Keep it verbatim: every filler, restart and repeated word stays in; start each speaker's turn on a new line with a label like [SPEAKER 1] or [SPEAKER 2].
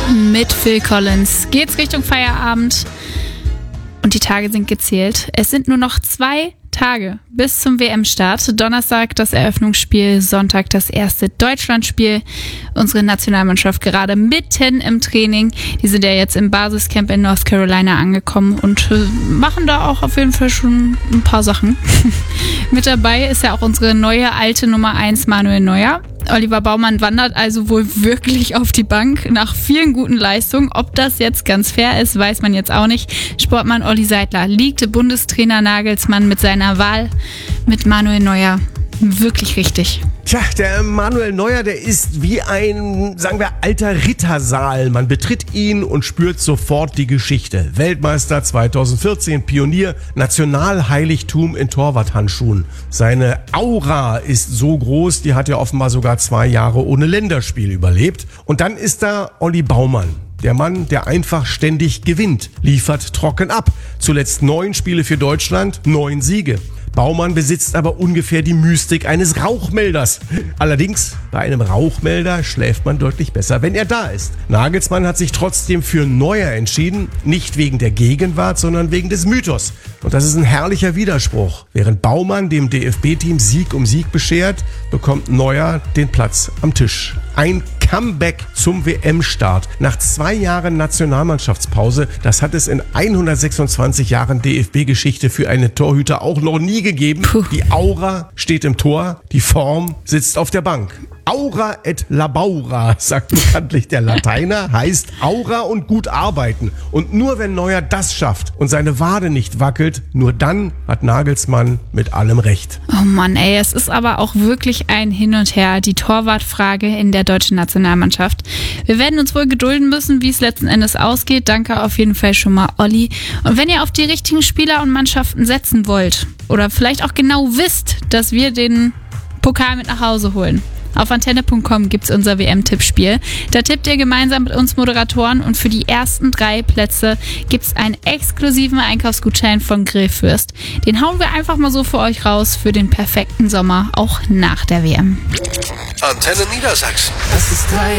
[SPEAKER 1] Mit Phil Collins geht's Richtung Feierabend und die Tage sind gezählt. Es sind nur noch zwei Tage bis zum W M-Start. Donnerstag das Eröffnungsspiel, Sonntag das erste Deutschlandspiel. Unsere Nationalmannschaft gerade mitten im Training. Die sind ja jetzt im Basiscamp in North Carolina angekommen und äh, machen da auch auf jeden Fall schon ein paar Sachen. Mit dabei ist ja auch unsere neue alte Nummer eins Manuel Neuer. Oliver Baumann wandert also wohl wirklich auf die Bank nach vielen guten Leistungen. Ob das jetzt ganz fair ist, weiß man jetzt auch nicht. Sportmann Olli Seidler liegte Bundestrainer Nagelsmann mit seiner Wahl mit Manuel Neuer wirklich richtig.
[SPEAKER 2] Tja, der Manuel Neuer, der ist wie ein, sagen wir, alter Rittersaal. Man betritt ihn und spürt sofort die Geschichte. Weltmeister zweitausendvierzehn, Pionier, Nationalheiligtum in Torwarthandschuhen. Seine Aura ist so groß, die hat ja offenbar sogar zwei Jahre ohne Länderspiel überlebt. Und dann ist da Olli Baumann. Der Mann, der einfach ständig gewinnt, liefert trocken ab. Zuletzt neun Spiele für Deutschland, neun Siege. Baumann besitzt aber ungefähr die Mystik eines Rauchmelders. Allerdings, bei einem Rauchmelder schläft man deutlich besser, wenn er da ist. Nagelsmann hat sich trotzdem für Neuer entschieden, nicht wegen der Gegenwart, sondern wegen des Mythos. Und das ist ein herrlicher Widerspruch. Während Baumann dem D F B-Team Sieg um Sieg beschert, bekommt Neuer den Platz am Tisch. Ein Comeback zum W M-Start. Nach zwei Jahren Nationalmannschaftspause, das hat es in hundertsechsundzwanzig Jahren D F B-Geschichte für einen Torhüter auch noch nie gegeben. Puh. Die Aura steht im Tor, die Form sitzt auf der Bank. Aura et labaura, sagt bekanntlich der Lateiner, heißt Aura und gut arbeiten. Und nur wenn Neuer das schafft und seine Wade nicht wackelt, nur dann hat Nagelsmann mit allem recht.
[SPEAKER 1] Oh Mann, ey, es ist aber auch wirklich ein Hin und Her, die Torwartfrage in der deutschen Nationalmannschaft. Wir werden uns wohl gedulden müssen, wie es letzten Endes ausgeht. Danke auf jeden Fall schon mal, Olli. Und wenn ihr auf die richtigen Spieler und Mannschaften setzen wollt oder vielleicht auch genau wisst, dass wir den Pokal mit nach Hause holen, auf antenne punkt com gibt's unser W M-Tippspiel. Da tippt ihr gemeinsam mit uns Moderatoren und für die ersten drei Plätze gibt's einen exklusiven Einkaufsgutschein von Grillfürst. Den hauen wir einfach mal so für euch raus für den perfekten Sommer, auch nach der W M.
[SPEAKER 3] Antenne Niedersachsen.
[SPEAKER 4] Das ist drei